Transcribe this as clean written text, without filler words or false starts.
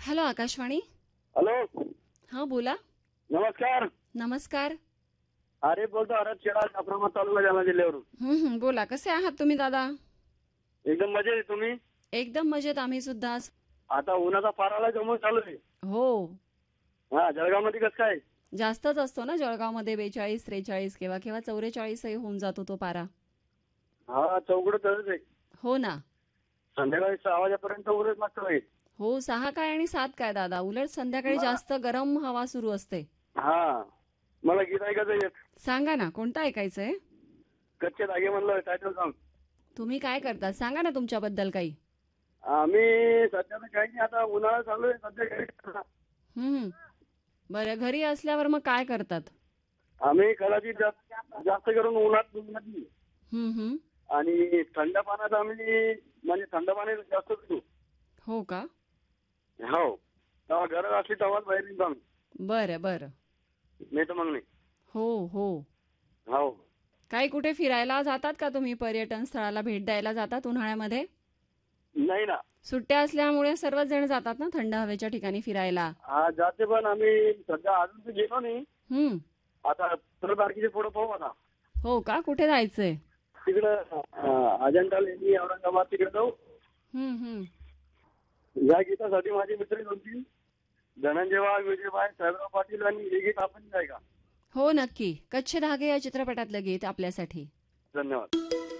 Hello Akashvani. Hello. हा बोला. नमस्कार. नमस्कार. अरे बोलतो अरे शेळा अप्रमाण तालुका जालना जिल्ह्यावरून. बोला. कसे आहात तुम्ही दादा? एकदम मजेत आहे. तुम्ही? एकदम मजेत आम्ही सुद्धा. आता उन्हाचा पाराला जमून चालू आहे. हो. हा जळगाव मध्ये कसं काय? जास्तच असतो ना जळगावमध्ये. 42, 43 केव्हा केव्हा 44 होऊन जातो तो पारा. हा चौकडं तसंच आहे. हो ना. संध्याकाळी 6 वाजेपर्यंत उन्हच लागतं आहे. हो 6 काय आणि 7 काय दादा. उलट संध्याकाळी जास्त गरम हवा सुरू असते. हा मला गीत ऐकायचं एक. सांगा ना कोणतं ऐकायचंय? कच्चे धागे म्हणलं टायटल सॉंग. तुम्ही काय करता सांगा ना तुमच्याबद्दल काही. आम्ही सध्या तर काही नाही, आता उन्हाळा चालू आहे सध्या घरी. बरं घरी असल्यावर मग काय करतात? आम्ही कदाचित जास्त करून उन्हात नाही. आणि थंड पाण्यात आम्ही म्हणजे थंड पाणी जास्त पितो. हो का? हो तेव्हा गरज असली तेव्हाच बाहेर निघतो आम्ही. बरं बरं. नाही तर मग नाही. हो हो. हो. काही कुठे फिरायला जातात का तुम्ही? पर्यटन स्थळाला भेट द्यायला जातात उन्हाळ्यामध्ये? नाही ना. सुट्ट्या असल्यामुळे सर्वच जण जातात ना थंड हवेच्या ठिकाणी फिरायला. हा जाते पण आम्ही सध्या अजून तर गेलो नाही. आता 15 तारखेच्या पुढे पाहू आता. हो का? कुठे जायचंय? तिकडं अजंठा लेणी औरंगाबाद तिकडे जाऊ. या गीतासाठी माझे मित्र 2-3 धनंजय वाघ, विजय भाई, साहेबराव पाटील आणि हे गीत आपण नाही का? हो नक्की. कच्चे धागे या चित्रपटातलं गीत आपल्यासाठी. धन्यवाद.